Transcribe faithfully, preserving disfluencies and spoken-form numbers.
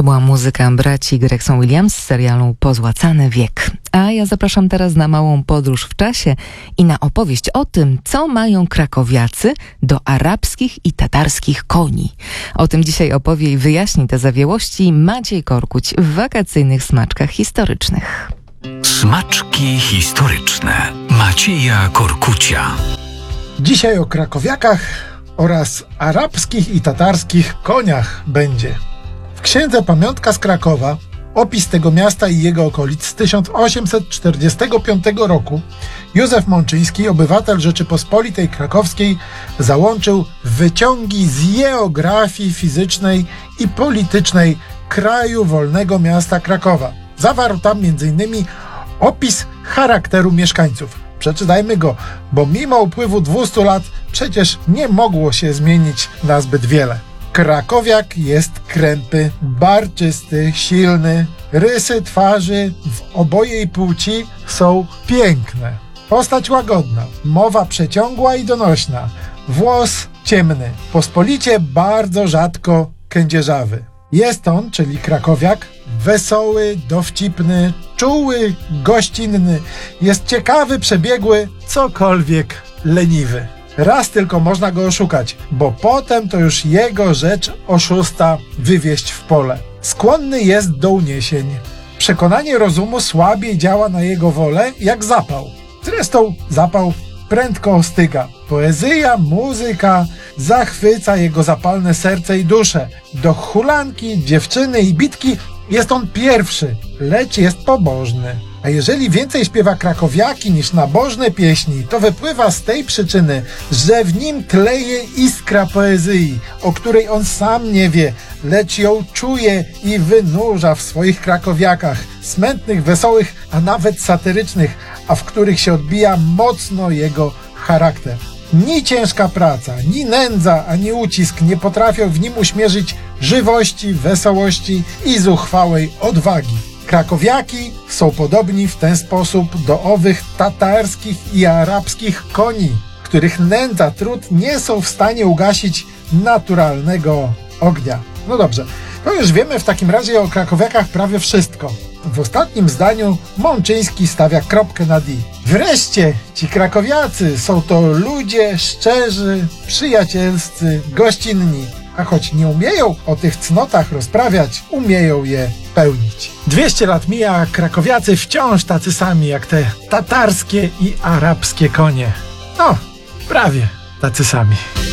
była muzyka braci Gregson Williams z serialu Pozłacany wiek. A ja zapraszam teraz na małą podróż w czasie i na opowieść o tym, co mają krakowiacy do arabskich i tatarskich koni. O tym dzisiaj opowie i wyjaśni te zawiłości Maciej Korkuć w wakacyjnych smaczkach historycznych. Smaczki historyczne Macieja Korkucia. Dzisiaj o krakowiakach oraz arabskich i tatarskich koniach będzie. W księdze Pamiątka z Krakowa opis tego miasta i jego okolic z tysiąc osiemset czterdziestego piątego roku Józef Mączyński, obywatel Rzeczypospolitej Krakowskiej, załączył wyciągi z geografii fizycznej i politycznej kraju wolnego miasta Krakowa. Zawarł tam między innymi opis charakteru mieszkańców. Przeczytajmy go, bo mimo upływu dwustu lat przecież nie mogło się zmienić na zbyt wiele. Krakowiak jest krępy, barczysty, silny. Rysy twarzy w obojej płci są piękne. Postać łagodna, mowa przeciągła i donośna. Włos ciemny, pospolicie bardzo rzadko kędzierzawy. Jest on, czyli krakowiak, wesoły, dowcipny, czuły, gościnny. Jest ciekawy, przebiegły, cokolwiek leniwy. Raz tylko można go oszukać, bo potem to już jego rzecz oszusta wywieźć w pole. Skłonny jest do uniesień. Przekonanie rozumu słabiej działa na jego wolę jak zapał. Zresztą zapał prędko ostyga. Poezja, muzyka zachwyca jego zapalne serce i duszę. Do hulanki, dziewczyny i bitki jest on pierwszy, lecz jest pobożny. A jeżeli więcej śpiewa krakowiaki niż nabożne pieśni, to wypływa z tej przyczyny, że w nim tleje iskra poezji, o której on sam nie wie, lecz ją czuje i wynurza w swoich krakowiakach, smętnych, wesołych, a nawet satyrycznych, a w których się odbija mocno jego charakter. Ni ciężka praca, ni nędza, ani ucisk nie potrafią w nim uśmierzyć żywości, wesołości i zuchwałej odwagi. Krakowiaki są podobni w ten sposób do owych tatarskich i arabskich koni, których nędza, trud nie są w stanie ugasić naturalnego ognia. No dobrze, to już wiemy w takim razie o krakowiakach prawie wszystko. W ostatnim zdaniu Mączyński stawia kropkę nad i. Wreszcie ci krakowiacy są to ludzie szczerzy, przyjacielscy, gościnni, a choć nie umieją o tych cnotach rozprawiać, umieją je pełnić. dwieście lat mija, a krakowiacy wciąż tacy sami jak te tatarskie i arabskie konie. No, prawie tacy sami.